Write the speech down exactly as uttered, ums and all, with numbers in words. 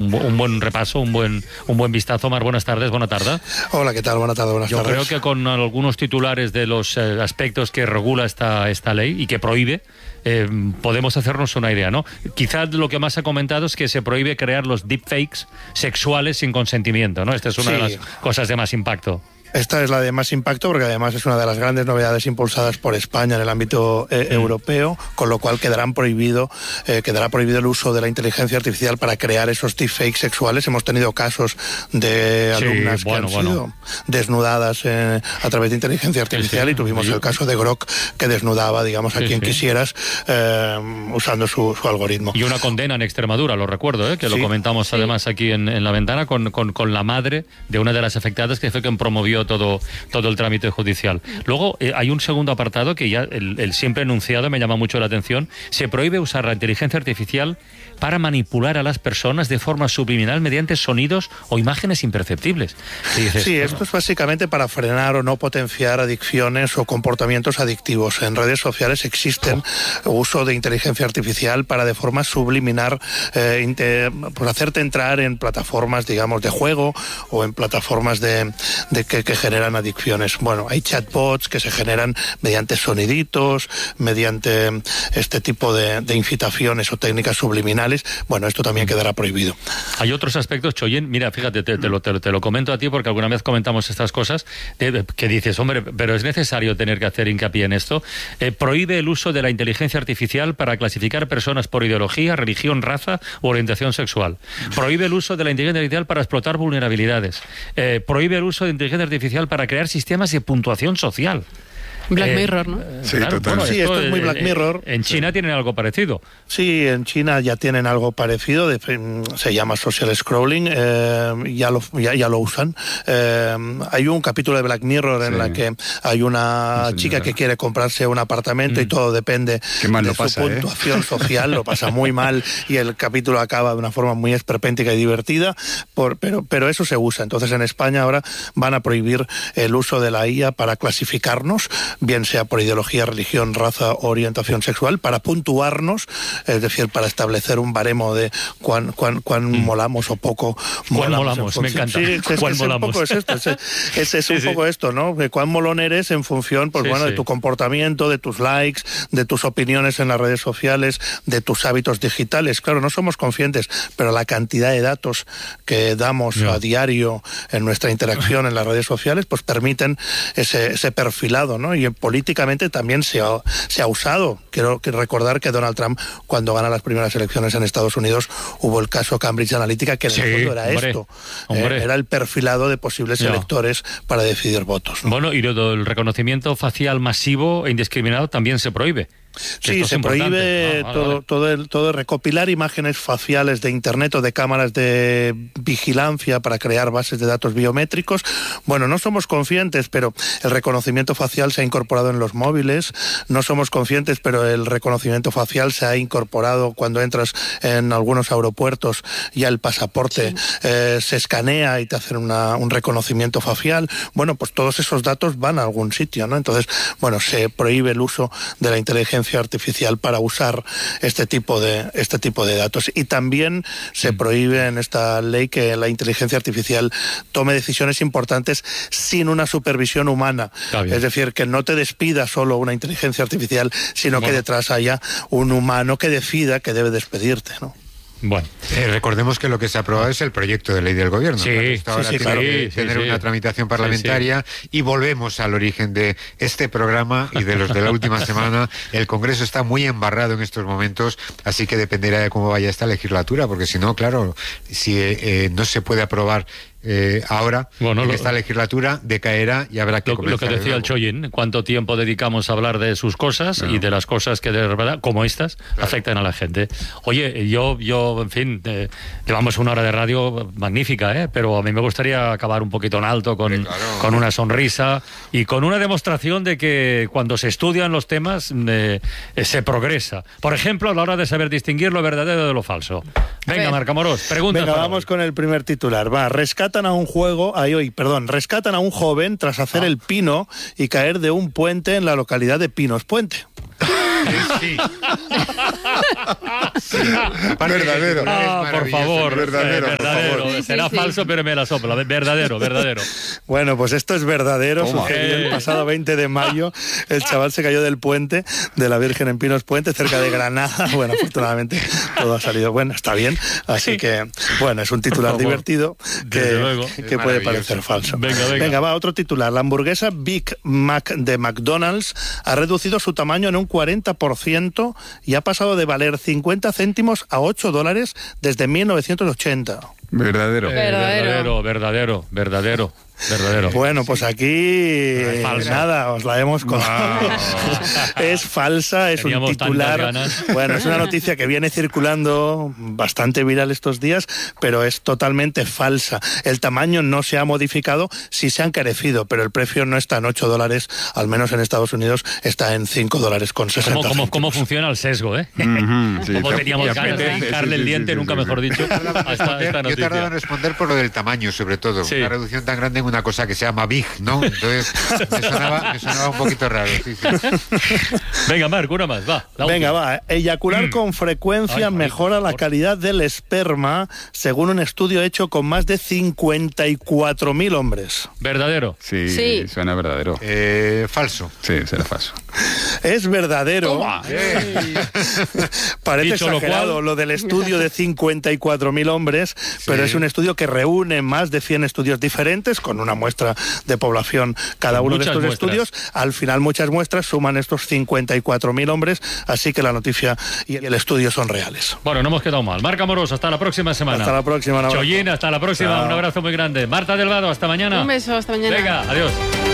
un, un buen repaso, un buen un buen vistazo. Omar, buenas tardes, buena tarde. Hola, ¿qué tal? Buenas tardes, buenas Yo tardes. creo que con algunos titulares de los eh, aspectos que regula esta, esta ley y que prohíbe, eh, podemos hacernos una idea, ¿no? Quizás lo que más ha comentado es que se prohíbe crear los deepfakes sexuales sin consentimiento, ¿no? Esta es una Sí. de las cosas de más impacto. Esta es la de más impacto porque además es una de las grandes novedades impulsadas por España en el ámbito eh, mm. europeo, con lo cual quedarán prohibido, eh, quedará prohibido el uso de la inteligencia artificial para crear esos deepfakes sexuales. Hemos tenido casos de Sí, alumnas bueno, que han bueno. sido desnudadas eh, a través de inteligencia artificial, sí, sí. y tuvimos sí. el caso de Grok que desnudaba, digamos, a sí, quien sí. quisieras eh, usando su, su algoritmo. Y una condena en Extremadura, lo recuerdo, ¿eh? que sí. lo comentamos sí. además aquí en, en La Ventana con, con, con la madre de una de las afectadas, que fue quien promovió todo, todo el trámite judicial. Luego eh, hay un segundo apartado que ya el, el siempre enunciado me llama mucho la atención. Se prohíbe usar la inteligencia artificial para manipular a las personas de forma subliminal mediante sonidos o imágenes imperceptibles. Dices, sí, bueno, esto es básicamente para frenar o no potenciar adicciones o comportamientos adictivos. En redes sociales existen oh. uso de inteligencia artificial para de forma subliminar eh, inter, pues hacerte entrar en plataformas, digamos, de juego o en plataformas de, de que, que generan adicciones. Bueno, hay chatbots que se generan mediante soniditos, mediante este tipo de, de incitaciones o técnicas subliminales. Bueno, esto también quedará prohibido. Hay otros aspectos, Choyen, mira, fíjate, te, te, lo, te, te lo comento a ti porque alguna vez comentamos estas cosas, de, que dices, hombre, pero es necesario tener que hacer hincapié en esto. Eh, prohíbe el uso de la inteligencia artificial para clasificar personas por ideología, religión, raza u orientación sexual. Prohíbe el uso de la inteligencia artificial para explotar vulnerabilidades. Eh, prohíbe el uso de inteligencia artificial para crear sistemas de puntuación social. Black Mirror, ¿no? Eh, sí, claro, total. Bueno, sí, esto esto es muy Black Mirror. En China sí. tienen algo parecido. Sí, en China ya tienen algo parecido, de, se llama social scrolling, eh, ya, lo, ya, ya lo usan. Eh, hay un capítulo de Black Mirror en sí. la que hay una sí, chica que quiere comprarse un apartamento mm. y todo depende de su pasa, puntuación ¿eh? social, lo pasa muy mal y el capítulo acaba de una forma muy esperpéntica y divertida, por, pero, pero eso se usa. Entonces en España ahora van a prohibir el uso de la I A para clasificarnos, bien sea por ideología, religión, raza o orientación sexual, para puntuarnos, es decir, para establecer un baremo de cuán, cuán, cuán mm. molamos o poco ¿Cuán molamos. molamos? Me encanta. Sí, es, ¿Cuán es, molamos? Un poco es esto, es, es, es sí, un sí. poco esto, ¿no? De cuán molón eres en función, pues sí, bueno, sí. de tu comportamiento, de tus likes, de tus opiniones en las redes sociales, de tus hábitos digitales. Claro, no somos conscientes, pero la cantidad de datos que damos no. a diario en nuestra interacción en las redes sociales, pues permiten ese, ese perfilado, ¿no? Y en políticamente también se ha, se ha usado. Quiero recordar que Donald Trump, cuando gana las primeras elecciones en Estados Unidos, hubo el caso Cambridge Analytica, que en sí, el fondo era hombre, esto. Hombre. Eh, era el perfilado de posibles no. electores para decidir votos, ¿no? Bueno, y lo, el reconocimiento facial masivo e indiscriminado también se prohíbe. Sí, se prohíbe ah, vale, todo, vale. todo, el, todo recopilar imágenes faciales de internet o de cámaras de vigilancia para crear bases de datos biométricos. Bueno, no somos conscientes, pero el reconocimiento facial se ha incorporado en los móviles. No somos conscientes, pero el reconocimiento facial se ha incorporado cuando entras en algunos aeropuertos. Ya el pasaporte sí. eh, se escanea y te hacen una, un reconocimiento facial. Bueno, pues todos esos datos van a algún sitio, ¿no? Entonces, bueno, se prohíbe el uso de la inteligencia artificial para usar este tipo de este tipo de datos, y también se prohíbe en esta ley que la inteligencia artificial tome decisiones importantes sin una supervisión humana, es decir, que no te despida solo una inteligencia artificial, sino bueno. que detrás haya un humano que decida que debe despedirte, ¿no? Bueno, eh, recordemos que lo que se aprueba es el proyecto de ley del gobierno. Sí, claro, esto ahora sí, sí, tiene claro. que sí, tener sí. una tramitación parlamentaria sí, sí. y volvemos al origen de este programa y de los de la última semana. El Congreso está muy embarrado en estos momentos, así que dependerá de cómo vaya esta legislatura, porque si no, claro, si eh, no se puede aprobar Eh, ahora, bueno, en lo, esta legislatura decaerá y habrá que lo, lo que decía el Choyin, cuánto tiempo dedicamos a hablar de sus cosas no. y de las cosas que de verdad, como estas, claro. afectan a la gente. Oye, yo, yo en fin, eh, llevamos una hora de radio magnífica, ¿eh? Pero a mí me gustaría acabar un poquito en alto con, sí, claro. con una sonrisa y con una demostración de que cuando se estudian los temas eh, eh, se progresa. Por ejemplo, a la hora de saber distinguir lo verdadero de lo falso. Venga, Marc Amorós, pregunta. Venga, vamos hoy. con el primer titular. Va, rescata a un juego, ay, hoy, perdón, rescatan a un joven tras hacer ah. el pino y caer de un puente en la localidad de Pinos Puente. Sí. Sí. Verdadero. Ah, por favor, verdadero, eh, verdadero. por favor. Será Sí, sí, falso, sí. pero me la sopla. Verdadero, verdadero. Bueno, pues esto es verdadero. Toma. Sucedió el Eh. pasado veinte de mayo. El chaval se cayó del puente de la Virgen en Pinos Puente, cerca de Granada. Bueno, afortunadamente todo ha salido bueno, está bien. Así que, bueno, es un titular Por favor. divertido Desde que, luego. que Es puede maravilloso. parecer falso. Venga, venga. va, otro titular. La hamburguesa Big Mac de McDonald's ha reducido su tamaño en un cuarenta por ciento y ha pasado de valer cincuenta céntimos a ocho dólares desde mil novecientos ochenta. Verdadero. Eh, Verdadero. verdadero, verdadero, verdadero, verdadero. Bueno, pues aquí eh, falsa. nada, os la hemos contado. Es falsa, es Teníamos un titular. tantas ganas. Bueno, es una noticia que viene circulando bastante viral estos días, pero es totalmente falsa. El tamaño no se ha modificado, sí se ha encarecido, pero el precio no está en ocho dólares, al menos en Estados Unidos está en cinco dólares con sesenta ¿Cómo, cómo, céntimos. cómo funciona el sesgo, eh? Ujú, sí, Cómo te- teníamos te ganas de apetece, hincarle sí, el sí, diente, sí, nunca sí, mejor sí. dicho, a esta, esta Yo he tardado en noticia. responder por lo del tamaño, sobre todo. Sí. Una reducción tan grande en una cosa que se llama Big, ¿no? Entonces me sonaba, me sonaba un poquito raro. Sí, sí. Venga, Marc, una más, va. la Venga, última. va. Eyacular con frecuencia Ay, mejora ay, la por- calidad del esperma, según un estudio hecho con más de cincuenta y cuatro mil hombres. Verdadero. Sí, Sí. suena verdadero. Eh, falso. Sí, será falso. Es verdadero. Parece Dicho lo exagerado cual- lo del estudio de cincuenta y cuatro mil hombres, pero es un estudio que reúne más de cien estudios diferentes con una muestra de población cada Con uno de muchas estos muestras. estudios. Al final muchas muestras suman estos cincuenta y cuatro mil hombres, así que la noticia y el estudio son reales. Bueno, no hemos quedado mal. Marc Amoroso, hasta la próxima semana. Hasta la próxima. un abrazo. Chollín, hasta la próxima. Chao. Un abrazo muy grande. Marta Delgado, hasta mañana. Un beso, hasta mañana. Venga, adiós.